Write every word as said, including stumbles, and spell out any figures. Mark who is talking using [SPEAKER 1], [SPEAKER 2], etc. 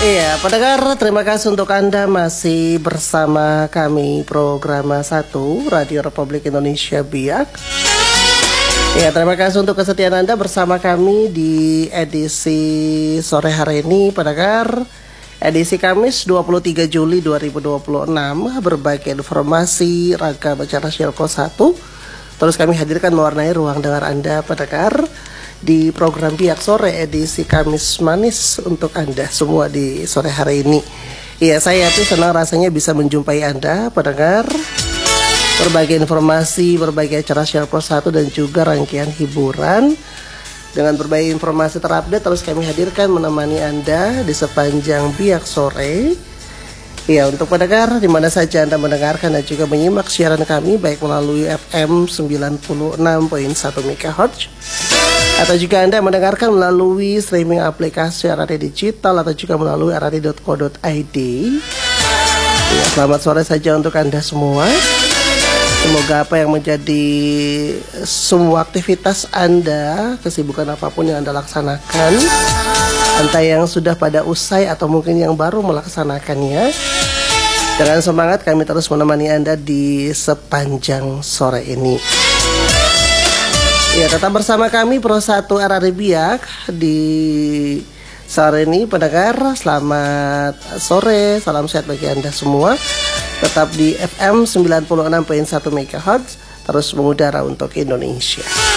[SPEAKER 1] Iya, pendengar, terima kasih untuk Anda masih bersama kami program satu Radio Republik Indonesia Biak. Ya, terima kasih untuk kesetiaan Anda bersama kami di edisi sore hari ini, pendengar. Edisi Kamis dua puluh tiga Juli dua ribu dua puluh enam, berbagai informasi ragam acara Silko satu terus kami hadirkan mewarnai ruang dengar Anda, pendengar, di program Biak Sore edisi Kamis manis untuk Anda semua di sore hari ini. Iya, saya tuh senang rasanya bisa menjumpai Anda, pendengar. Berbagai informasi, berbagai acara Silko satu dan juga rangkaian hiburan dengan berbagai informasi terupdate terus kami hadirkan menemani Anda di sepanjang Biak Sore. Ya, untuk pendengar di mana saja Anda mendengarkan dan juga menyimak siaran kami baik melalui F M sembilan puluh enam koma satu megahertz atau juga Anda mendengarkan melalui streaming aplikasi R R D Digital atau juga melalui r r d dot co dot i d. Ya, selamat sore saja untuk Anda semua. Semoga apa yang menjadi semua aktivitas Anda, kesibukan apapun yang Anda laksanakan, entah yang sudah pada usai atau mungkin yang baru melaksanakannya, dengan semangat kami terus menemani Anda di sepanjang sore ini. Ya, tetap bersama kami Pro satu R R D Biak di sore ini, pendengar. Selamat sore, salam sehat bagi Anda semua. Tetap di F M sembilan puluh enam koma satu megahertz terus mengudara untuk Indonesia.